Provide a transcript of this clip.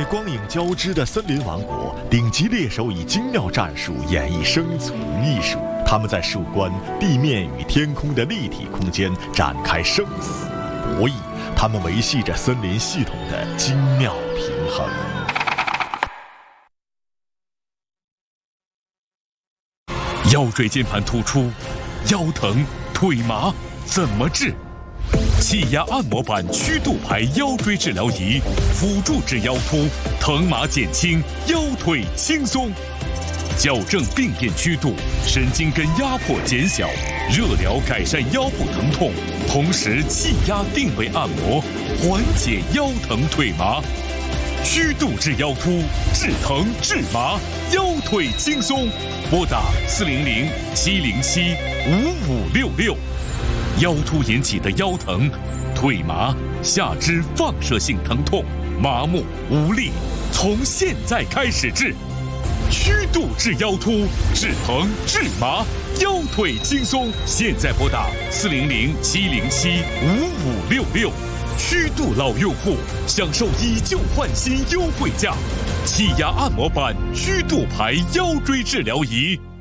光影交织的森林王国，顶级猎手以精妙战术演绎生存艺术。他们在树冠、地面与天空的立体空间展开生死博弈，他们维系着森林系统的精妙平衡。 腰椎间盘突出、腰疼、腿麻怎么治？气压按摩板曲度牌腰椎治疗仪，辅助治腰突，疼麻减轻，腰腿轻松，矫正病变曲度，神经根压迫减小，热疗改善腰部疼痛，同时气压定位按摩，缓解腰疼腿麻。曲度治腰突，治疼治麻，腰腿轻松。拨打400-707-5566。腰突引起的腰疼、腿麻、下肢放射性疼痛、麻木无力，从现在开始治。曲度治腰突，治疼治麻，腰腿轻松。现在拨打400-707-5566。曲度老用户享受以旧换新优惠价，气压按摩板曲度牌腰椎治疗仪。